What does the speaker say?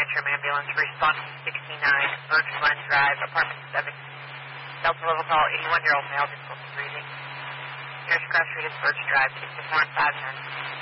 Antrim ambulance responding 69 Birch Glen Drive, apartment 7. Delta level call, 81-year-old male, difficulty breathing. Nearest cross street is Birch Drive, 64 and 5 9.